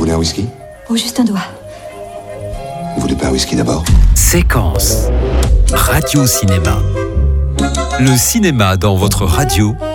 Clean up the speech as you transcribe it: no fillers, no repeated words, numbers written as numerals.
voulez un whisky? Oh, juste un doigt. Vous voulez pas un whisky d'abord? Séquence. Radio-cinéma. Le cinéma dans votre radio